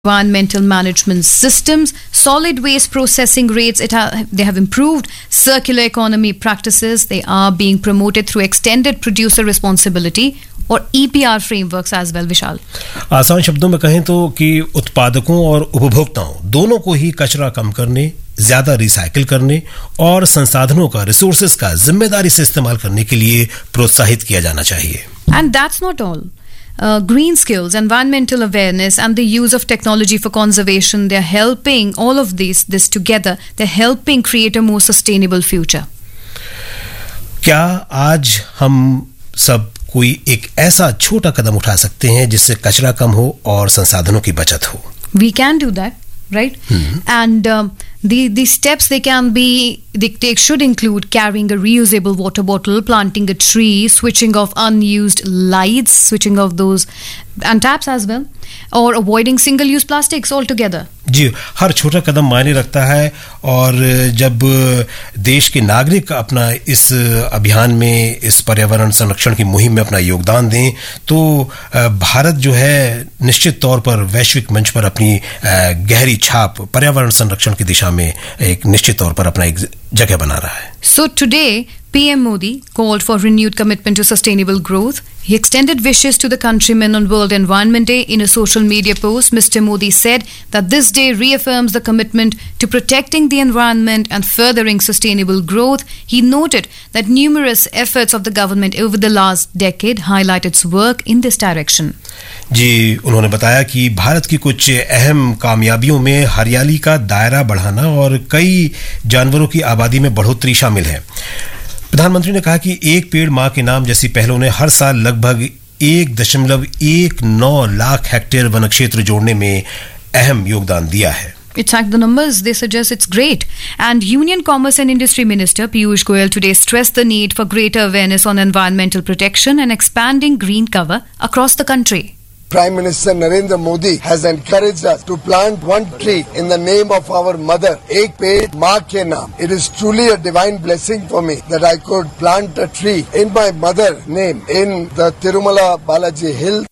environmental management systems, solid waste processing rates, they have improved, circular economy practices, they are being promoted through extended producer responsibility और EPR frameworks as well, विशाल। आसान शब्दों में कहें तो कि उत्पादकों और उपभोक्ताओं दोनों को ही कचरा कम करने, ज्यादा रिसाइकिल करने और संसाधनों का, रिसोर्सेज का जिम्मेदारी से इस्तेमाल करने के लिए प्रोत्साहित किया जाना चाहिए। And that's not all. Green skills, environmental awareness, and the use of technology for conservation, they're helping all of this together. They're helping create a more sustainable future. क्या आज हम सब कोई एक ऐसा छोटा कदम उठा सकते हैं जिससे कचरा कम हो और संसाधनों की बचत हो? We can do that, right? And the steps they should include carrying a reusable water bottle, planting a tree, switching off unused lights, switching off those and taps as well, or avoiding single-use plastics altogether. जी, हर छोटा कदम मायने रखता है और जब देश के नागरिक अपना इस अभियान में, इस पर्यावरण संरक्षण की मुहिम में अपना योगदान दें तो भारत जो है निश्चित तौर पर वैश्विक मंच पर अपनी गहरी छाप पर्यावरण संरक्षण की दिशा में एक निश्चित तौर पर अपना एक जगह बना रहा है। So today, PM Modi called for renewed commitment to sustainable growth. He extended wishes to the countrymen on World Environment Day. In a social media post, Mr. Modi said that this day reaffirms the commitment to protecting the environment and furthering sustainable growth. He noted that numerous efforts of the government over the last decade highlight its work in this direction. जी, उन्होंने बताया कि भारत की कुछ अहम कामयाबियों में हरियाली का दायरा बढ़ाना और कई जानवरों की आबादी में बढ़ोतरी शामिल है। प्रधानमंत्री ने कहा कि एक पेड़ मां के नाम जैसी पहलों ने हर साल लगभग 1.19 लाख हेक्टेयर वन क्षेत्र जोड़ने में अहम योगदान दिया है। In fact, the numbers, they suggest it's great. And Union Commerce and Industry Minister Piyush Goyal today stressed the need for greater awareness on environmental protection and expanding green cover across the country. Prime Minister Narendra Modi has encouraged us to plant one tree in the name of our mother, Ek Ped Maa Ke Naam. It is truly a divine blessing for me that I could plant a tree in my mother's name in the Tirumala Balaji Hill.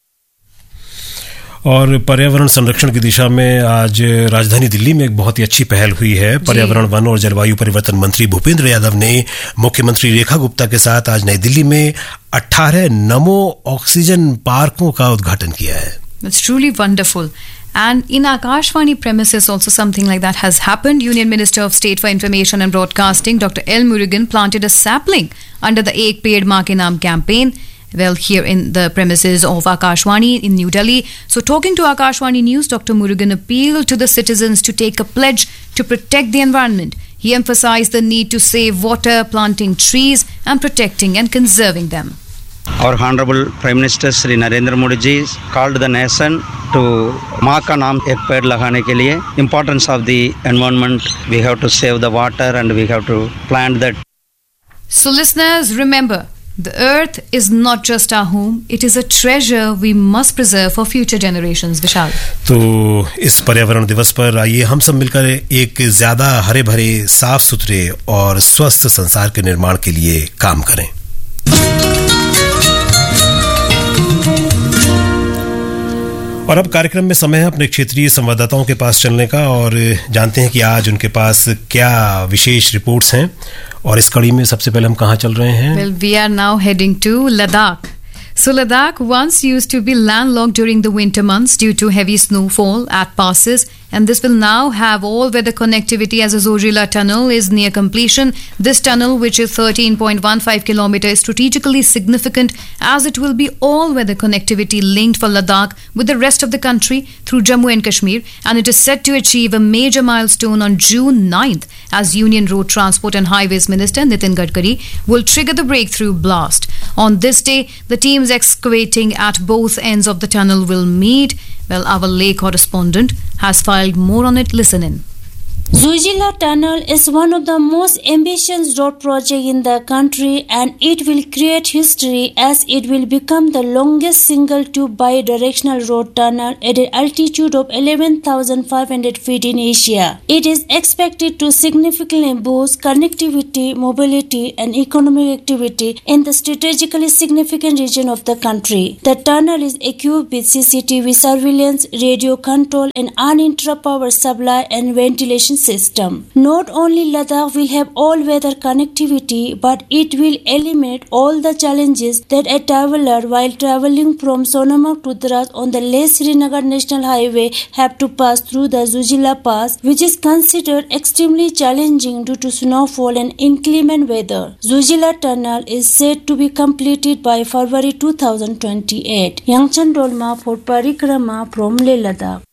और पर्यावरण संरक्षण की दिशा में आज राजधानी दिल्ली में एक बहुत ही अच्छी पहल हुई है। पर्यावरण, वन और जलवायु परिवर्तन मंत्री भूपेंद्र यादव ने मुख्यमंत्री रेखा गुप्ता के साथ आज नई दिल्ली में 18 नमो ऑक्सीजन पार्कों का उद्घाटन किया है। It's truly wonderful. And in Akashvani premises also something like that has happened. Union Minister of State for Information and Broadcasting, Dr. L. Murugan, planted a sapling under the Ek Ped Maa Ke Naam campaign. Well, here in the premises of Akashvani in New Delhi. So talking to Akashvani News, Dr. Murugan appealed to the citizens to take a pledge to protect the environment. He emphasized the need to save water, planting trees and protecting and conserving them. Our Honorable Prime Minister Shri Narendra Modi ji called the nation to Maa Ka Naam Ek Ped Lagane ke liye. Importance of the environment, we have to save the water and we have to plant that. So listeners, remember, the earth is not just our home, it is a treasure we must preserve for future generations. विशाल, तो इस पर्यावरण दिवस पर आइए हम सब मिलकर एक ज्यादा हरे भरे, साफ सुथरे और स्वस्थ संसार के निर्माण के लिए काम करें। और अब कार्यक्रम में समय है अपने क्षेत्रीय संवाददाताओं के पास चलने का और जानते हैं कि आज उनके पास क्या विशेष रिपोर्ट्स हैं। और इस कड़ी में सबसे पहले हम कहाँ चल रहे हैं? Well, we are now heading to Ladakh. So Ladakh once used to be landlocked during the winter months due to heavy snowfall at passes, and this will now have all-weather connectivity as the Zojila Tunnel is near completion. This tunnel, which is 13.15 km, is strategically significant as it will be all-weather connectivity linked for Ladakh with the rest of the country through Jammu and Kashmir, and it is set to achieve a major milestone on June 9th as Union Road Transport and Highways Minister Nitin Gadkari will trigger the breakthrough blast. On this day, the teams excavating at both ends of the tunnel will meet. Well, our Leh correspondent has filed more on it. Listen in. Zojila Tunnel is one of the most ambitious road projects in the country, and it will create history as it will become the longest single tube bi-directional road tunnel at an altitude of 11,500 feet in Asia. It is expected to significantly boost connectivity, mobility and economic activity in the strategically significant region of the country. The tunnel is equipped with CCTV surveillance, radio control and uninterrupted power supply and ventilation system. Not only Ladakh will have all-weather connectivity, but it will eliminate all the challenges that a traveler while traveling from Sonamarg to Dras on the Leh Srinagar National Highway have to pass through the Zojila Pass, which is considered extremely challenging due to snowfall and inclement weather. Zojila Tunnel is said to be completed by February 2028. Yangchan Dolma for Parikrama from Leh Ladakh.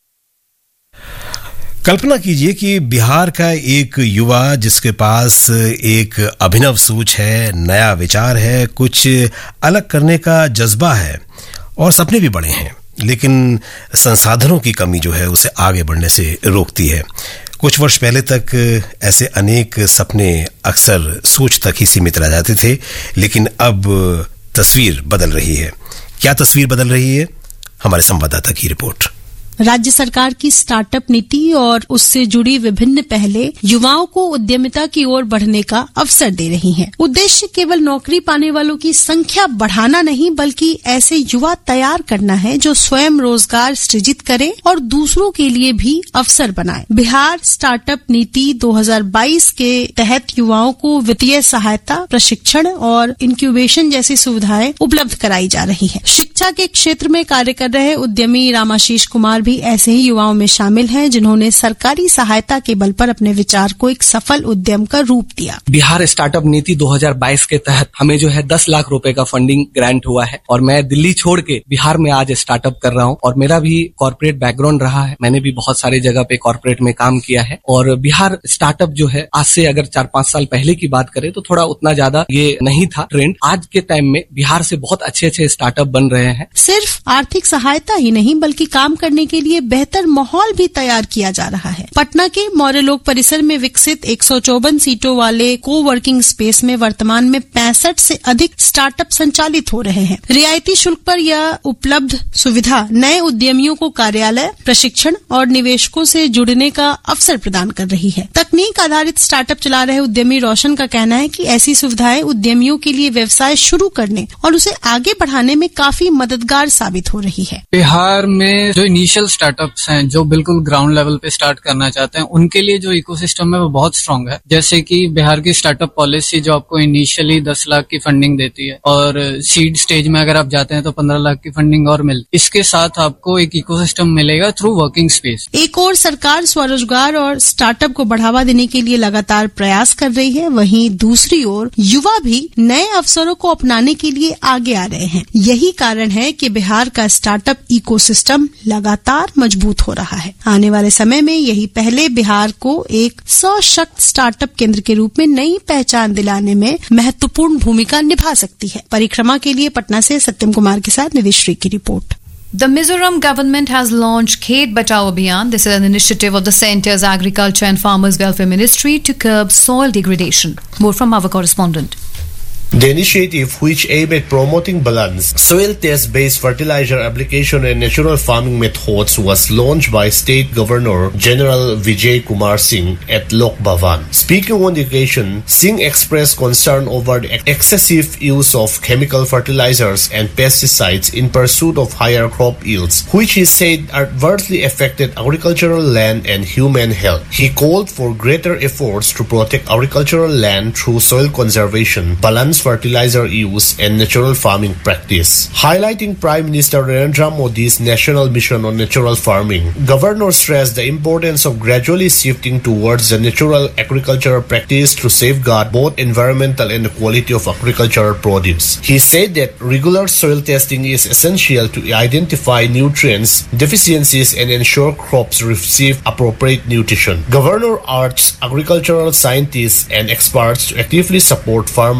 कल्पना कीजिए कि बिहार का एक युवा जिसके पास एक अभिनव सोच है, नया विचार है, कुछ अलग करने का जज्बा है और सपने भी बड़े हैं, लेकिन संसाधनों की कमी जो है उसे आगे बढ़ने से रोकती है। कुछ वर्ष पहले तक ऐसे अनेक सपने अक्सर सोच तक ही सीमित रह जाते थे, लेकिन अब तस्वीर बदल रही है। क्या तस्वीर बदल रही है? हमारे संवाददाता की रिपोर्ट। राज्य सरकार की स्टार्टअप नीति और उससे जुड़ी विभिन्न पहले युवाओं को उद्यमिता की ओर बढ़ने का अवसर दे रही हैं। उद्देश्य केवल नौकरी पाने वालों की संख्या बढ़ाना नहीं, बल्कि ऐसे युवा तैयार करना है जो स्वयं रोजगार सृजित करें और दूसरों के लिए भी अवसर बनाए। बिहार स्टार्टअप नीति 2022 के तहत युवाओं को वित्तीय सहायता, प्रशिक्षण और इंक्यूबेशन जैसी सुविधाएं उपलब्ध कराई जा रही है। शिक्षा के क्षेत्र में कार्य कर रहे उद्यमी रामाशीष कुमार भी ऐसे ही युवाओं में शामिल हैं, जिन्होंने सरकारी सहायता के बल पर अपने विचार को एक सफल उद्यम का रूप दिया। बिहार स्टार्टअप नीति 2022 के तहत हमें जो है 10 लाख रुपए का फंडिंग ग्रांट हुआ है और मैं दिल्ली छोड़ के बिहार में आज स्टार्टअप कर रहा हूं और मेरा भी कॉर्पोरेट बैकग्राउंड रहा है। मैंने भी बहुत सारी जगह पे कॉर्पोरेट में काम किया है और बिहार स्टार्टअप जो है आज से अगर 4-5 साल पहले की बात करें तो थोड़ा उतना ज्यादा ये नहीं था ट्रेंड। आज के टाइम में बिहार से बहुत अच्छे स्टार्टअप बन रहे हैं। सिर्फ आर्थिक सहायता ही नहीं, बल्कि काम करने के लिए बेहतर माहौल भी तैयार किया जा रहा है। पटना के मौर्य लोक परिसर में विकसित 154 सीटों वाले को वर्किंग स्पेस में वर्तमान में 65 से अधिक स्टार्टअप संचालित हो रहे हैं। रियायती शुल्क पर यह उपलब्ध सुविधा नए उद्यमियों को कार्यालय, प्रशिक्षण और निवेशकों से जुड़ने का अवसर प्रदान कर रही है। तकनीक आधारित स्टार्टअप चला रहे उद्यमी रोशन का कहना है कि ऐसी सुविधाएं उद्यमियों के लिए व्यवसाय शुरू करने और उसे आगे बढ़ाने में काफी मददगार साबित हो रही है। बिहार में जो इनिशियल स्टार्टअप्स हैं, जो बिल्कुल ग्राउंड लेवल पे स्टार्ट करना चाहते हैं, उनके लिए जो इकोसिस्टम है वो बहुत स्ट्रांग है। जैसे कि बिहार की स्टार्टअप पॉलिसी जो आपको इनिशियली 10 लाख की फंडिंग देती है और सीड स्टेज में अगर आप जाते हैं तो 15 लाख की फंडिंग और मिलती। इसके साथ आपको एक इकोसिस्टम मिलेगा थ्रू वर्किंग स्पेस। एक और सरकार स्वरोजगार और स्टार्टअप को बढ़ावा देने के लिए लगातार प्रयास कर रही है, वहीं दूसरी ओर युवा भी नए अवसरों को अपनाने के लिए आगे आ रहे हैं। यही कारण है कि बिहार का स्टार्टअप इकोसिस्टम लगातार मजबूत हो रहा है। आने वाले समय में यही पहले बिहार को एक सशक्त स्टार्टअप केंद्र के रूप में नई पहचान दिलाने में महत्वपूर्ण भूमिका निभा सकती है। परिक्रमा के लिए पटना से सत्यम कुमार के साथ निधिश्री की report. The Mizoram government has launched Khet Bachao Abhiyan. This is an initiative of the centre's Agriculture and Farmers Welfare Ministry to curb soil degradation. More from our correspondent. The initiative, which aimed at promoting balanced, soil test-based fertilizer application and natural farming methods, was launched by State Governor General Vijay Kumar Singh at Lok Bhavan. Speaking on the occasion, Singh expressed concern over the excessive use of chemical fertilizers and pesticides in pursuit of higher crop yields, which he said adversely affected agricultural land and human health. He called for greater efforts to protect agricultural land through soil conservation, balanced fertilizer use and natural farming practice. Highlighting Prime Minister Narendra Modi's national mission on natural farming, Governor stressed the importance of gradually shifting towards the natural agricultural practice to safeguard both environmental and the quality of agricultural produce. He said that regular soil testing is essential to identify nutrients deficiencies and ensure crops receive appropriate nutrition. Governor urged agricultural scientists and experts to actively support farmers in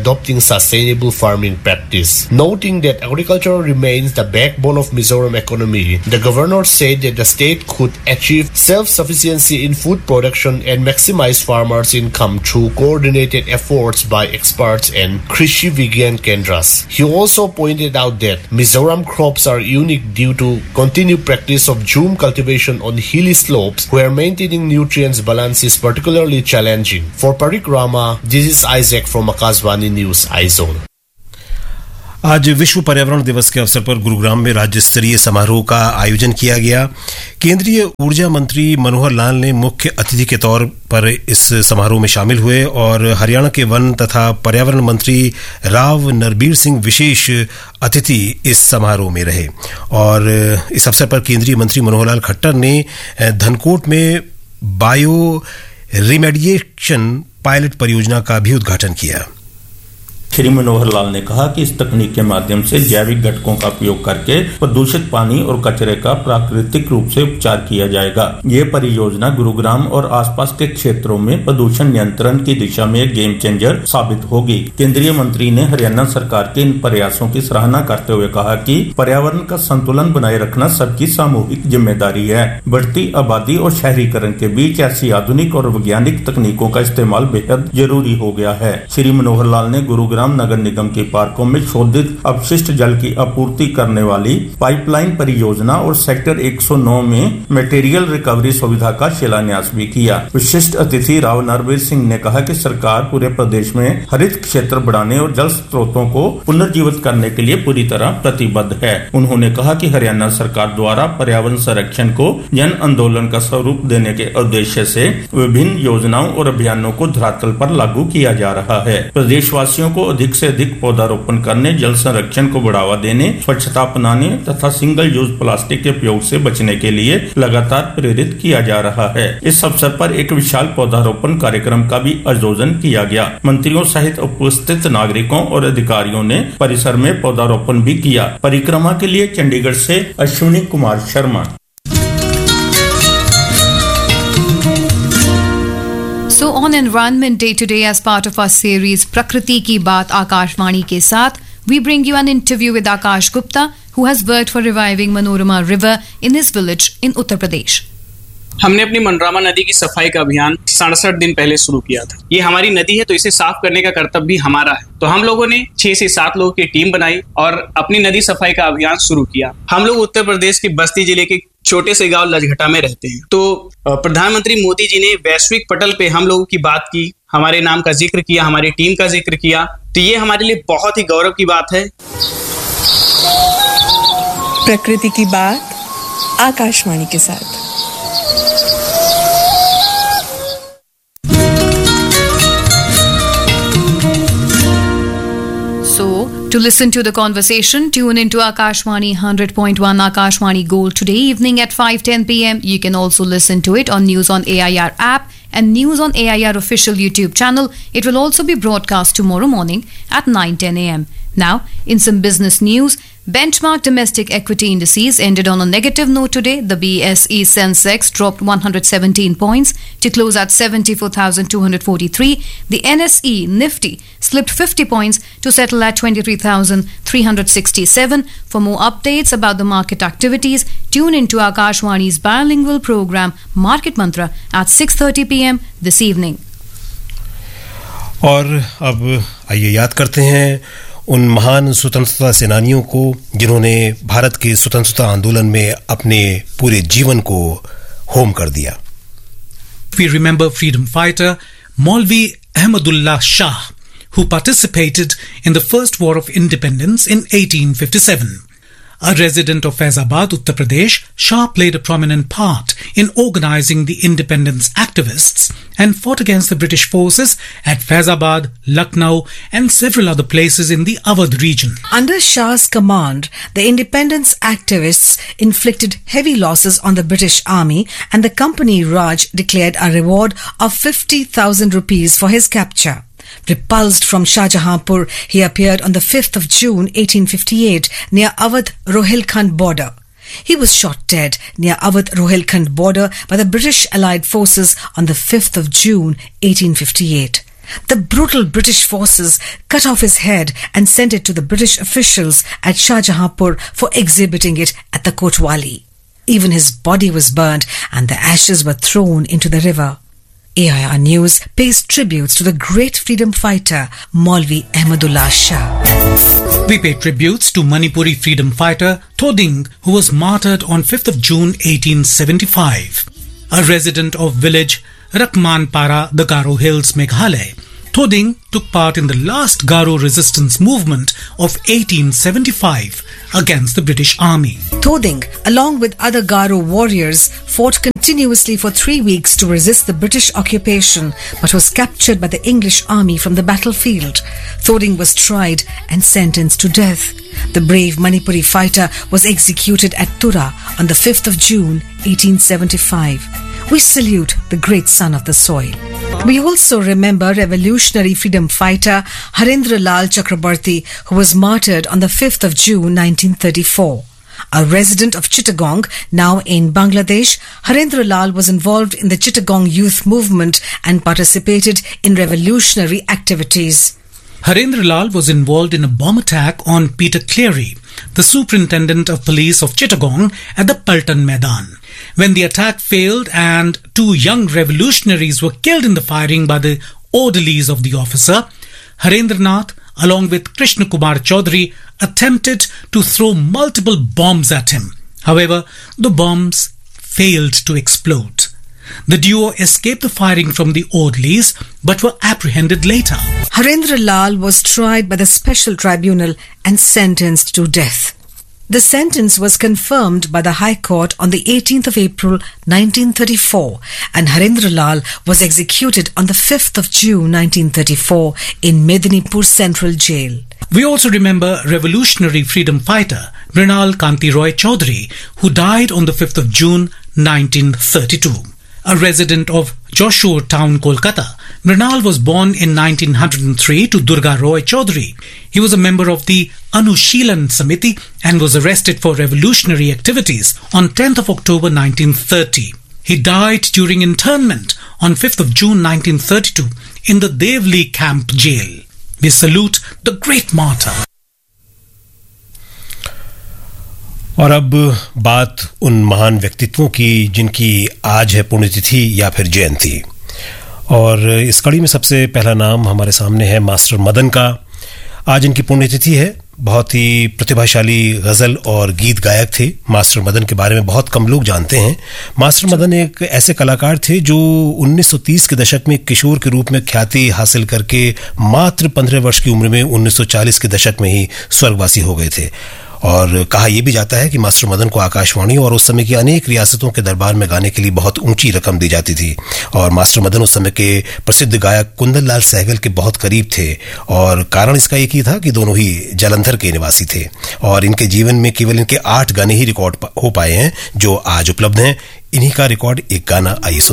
adopting sustainable farming practice. Noting that agriculture remains the backbone of Mizoram economy, the governor said that the state could achieve self-sufficiency in food production and maximize farmers' income through coordinated efforts by experts and Krishi Vigyan Kendras. He also pointed out that Mizoram crops are unique due to continued practice of jhum cultivation on hilly slopes where maintaining nutrients balance is particularly challenging. For Parikrama, this is Isaac from Akashvani News, Aizawl. आज विश्व पर्यावरण दिवस के अवसर पर गुरुग्राम में राज्य स्तरीय समारोह का आयोजन किया गया। केंद्रीय ऊर्जा मंत्री मनोहर लाल ने मुख्य अतिथि के तौर पर इस समारोह में शामिल हुए और हरियाणा के वन तथा पर्यावरण मंत्री राव नरबीर सिंह विशेष अतिथि इस समारोह में रहे। और इस अवसर पर केंद्रीय मंत्री मनोहर लाल खट्टर ने धनकोट में बायो रिमेडिएशन पायलट परियोजना का भी उद्घाटन किया। श्री मनोहर लाल ने कहा कि इस तकनीक के माध्यम से जैविक घटकों का उपयोग करके प्रदूषित पानी और कचरे का प्राकृतिक रूप से उपचार किया जाएगा। ये परियोजना गुरुग्राम और आसपास के क्षेत्रों में प्रदूषण नियंत्रण की दिशा में एक गेम चेंजर साबित होगी। केंद्रीय मंत्री ने हरियाणा सरकार के इन प्रयासों की सराहना करते हुए कहा कि पर्यावरण का संतुलन बनाए रखना सबकी सामूहिक जिम्मेदारी है। बढ़ती आबादी और शहरीकरण के बीच ऐसी आधुनिक और वैज्ञानिक तकनीकों का इस्तेमाल बेहद जरूरी हो गया है। श्री मनोहर लाल ने गुरुग्राम नगर निगम के पार्कों में शोधित अपशिष्ट जल की आपूर्ति करने वाली पाइपलाइन परियोजना और सेक्टर 109 में मटेरियल रिकवरी सुविधा का शिलान्यास भी किया। विशिष्ट अतिथि राव नरबीर सिंह ने कहा कि सरकार पूरे प्रदेश में हरित क्षेत्र बढ़ाने और जल स्रोतों को पुनर्जीवित करने के लिए पूरी तरह प्रतिबद्ध है। उन्होंने कहा कि हरियाणा सरकार द्वारा पर्यावरण संरक्षण को जन आंदोलन का स्वरूप देने के उद्देश्य से विभिन्न योजनाओं और अभियानों को धरातल पर लागू किया जा रहा है। प्रदेशवासियों को अधिक से अधिक पौधारोपण करने, जल संरक्षण को बढ़ावा देने, स्वच्छता अपनाने तथा सिंगल यूज प्लास्टिक के उपयोग से बचने के लिए लगातार प्रेरित किया जा रहा है। इस अवसर पर एक विशाल पौधारोपण कार्यक्रम का भी आयोजन किया गया। मंत्रियों सहित उपस्थित नागरिकों और अधिकारियों ने परिसर में पौधारोपण भी किया। परिक्रमा के लिए चंडीगढ़ से Ashwini Kumar Sharma. So on Environment Day today, as part of our series Prakriti Ki Baat Akashvani ke साथ, we bring you an interview with Akash Gupta, who has worked for reviving Manorama River in his village in Uttar Pradesh. हमने अपनी मनोरमा नदी की सफाई का अभियान 67 दिन पहले शुरू किया था। ये हमारी नदी है तो इसे साफ करने का कर्तव्य भी हमारा है। तो हम लोगों ने 6 से 7 लोगों की टीम बनाई और अपनी नदी सफाई का अभियान शुरू किया। हम लोग उत्तर प्रदेश के बस्ती जिले के छोटे से गांव लजघटा में रहते हैं। तो प्रधानमंत्री मोदी जी ने वैश्विक पटल पे हम लोगों की बात की, हमारे नाम का जिक्र किया, हमारी टीम का जिक्र किया। तो ये हमारे लिए बहुत ही गौरव की बात है। प्रकृति की बात आकाशवाणी के साथ। To listen to the conversation, tune into Akashvani 100.1 Akashvani Gold today evening at 5:10 p.m. You can also listen to it on News on AIR app and News on AIR official YouTube channel. It will also be broadcast tomorrow morning at 9:10 a.m. Now, in some business news, benchmark domestic equity indices ended on a negative note today. The BSE Sensex dropped 117 points to close at 74,243. The NSE Nifty slipped 50 points to settle at 23,367. For more updates about the market activities, tune into Akashwani's bilingual program Market Mantra at 6:30 p.m. this evening. और अब आइए याद करते हैं उन महान स्वतंत्रता सेनानियों को जिन्होंने भारत के स्वतंत्रता आंदोलन में अपने पूरे जीवन को होम कर दिया। We remember freedom fighter Maulvi Ahmadullah Shah, who participated in the first war of independence in 1857. A resident of Faizabad, Uttar Pradesh, Shah played a prominent part in organizing the independence activists and fought against the British forces at Faizabad, Lucknow and several other places in the Awadh region. Under Shah's command, the independence activists inflicted heavy losses on the British army and the Company Raj declared a reward of 50,000 rupees for his capture. Repulsed from Shahjahanpur, he appeared on the 5th of June 1858 near Awadh Rohilkhand border. He was shot dead near Awadh Rohilkhand border by the British Allied forces on the 5th of June 1858. The brutal British forces cut off his head and sent it to the British officials at Shahjahanpur for exhibiting it at the Kotwali. Even his body was burnt and the ashes were thrown into the river. AIR News pays tributes to the great freedom fighter Maulvi Ahmadullah Shah. We pay tributes to Manipuri freedom fighter Thoding, who was martyred on 5th of June 1875. A resident of village Rakmanpara, the Garo Hills, Meghalaya, Thoding took part in the last Garo resistance movement of 1875 against the British Army. Thoding, along with other Garo warriors, fought continuously for 3 weeks to resist the British occupation, but was captured by the English army from the battlefield. Thoding was tried and sentenced to death. The brave Manipuri fighter was executed at Tura on the 5th of June 1875. We salute the great son of the soil. We also remember revolutionary freedom fighter Harendra Lal Chakrabarti, who was martyred on the 5th of June 1934. A resident of Chittagong, now in Bangladesh, Harendra Lal was involved in the Chittagong youth movement and participated in revolutionary activities. Harendra Lal was involved in a bomb attack on Peter Cleary, the superintendent of police of Chittagong, at the Paltan Maidan. When the attack failed and 2 young revolutionaries were killed in the firing by the orderlies of the officer, Harendra Nath, along with Krishna Kumar Chaudhary, attempted to throw multiple bombs at him. However, the bombs failed to explode. The duo escaped the firing from the orderlies but were apprehended later. Harendra Lal was tried by the Special Tribunal and sentenced to death. The sentence was confirmed by the High Court on the 18th of April 1934, and Harendra Lal was executed on the 5th of June 1934 in Medinipur Central Jail. We also remember revolutionary freedom fighter Mrinal Kanti Roy Chaudhary, who died on the 5th of June 1932. A resident of Joshore Town, Kolkata, Mrinal was born in 1903 to Durga Roy Chaudhary. He was a member of the Anushilan Samiti and was arrested for revolutionary activities on 10th of October 1930. He died during internment on 5th of June 1932 in the Devli Camp Jail. We salute the great martyr. और अब बात उन महान व्यक्तित्वों की जिनकी आज है पुण्यतिथि या फिर जयंती, और इस कड़ी में सबसे पहला नाम हमारे सामने है मास्टर मदन का। आज इनकी पुण्यतिथि है। बहुत ही प्रतिभाशाली गज़ल और गीत गायक थे। मास्टर मदन के बारे में बहुत कम लोग जानते हैं। मास्टर मदन एक ऐसे कलाकार थे जो 1930 के दशक में किशोर के रूप में ख्याति हासिल करके मात्र 15 वर्ष की उम्र में 1940 के दशक में ही स्वर्गवासी हो गए थे। और कहा यह भी जाता है कि मास्टर मदन को आकाशवाणी और उस समय की अनेक रियासतों के दरबार में गाने के लिए बहुत ऊंची रकम दी जाती थी। और मास्टर मदन उस समय के प्रसिद्ध गायक कुंदन लाल सहगल के बहुत करीब थे, और कारण इसका एक ही था कि दोनों ही जालंधर के निवासी थे। और इनके जीवन में केवल इनके 8 गाने ही रिकॉर्ड हो पाए हैं जो आज उपलब्ध हैं। इन्हीं का रिकॉर्ड एक गाना आइए सुनते हैं।